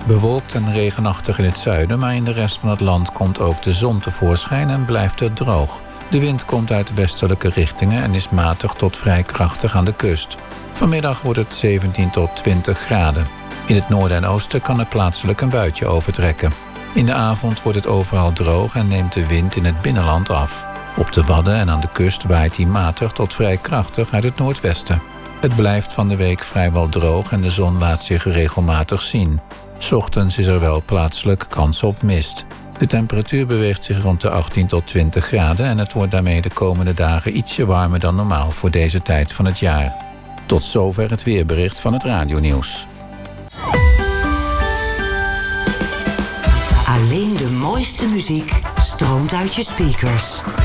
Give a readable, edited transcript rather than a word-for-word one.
Bewolkt en regenachtig in het zuiden, maar in de rest van het land komt ook de zon tevoorschijn en blijft het droog. De wind komt uit westelijke richtingen en is matig tot vrij krachtig aan de kust. Vanmiddag wordt het 17 tot 20 graden. In het noorden en oosten kan er plaatselijk een buitje overtrekken. In de avond wordt het overal droog en neemt de wind in het binnenland af. Op de Wadden en aan de kust waait hij matig tot vrij krachtig uit het noordwesten. Het blijft van de week vrijwel droog en de zon laat zich regelmatig zien. 's Ochtends is er wel plaatselijk kans op mist. De temperatuur beweegt zich rond de 18 tot 20 graden... en het wordt daarmee de komende dagen ietsje warmer dan normaal voor deze tijd van het jaar. Tot zover het weerbericht van het radionieuws. Alleen de mooiste muziek stroomt uit je speakers.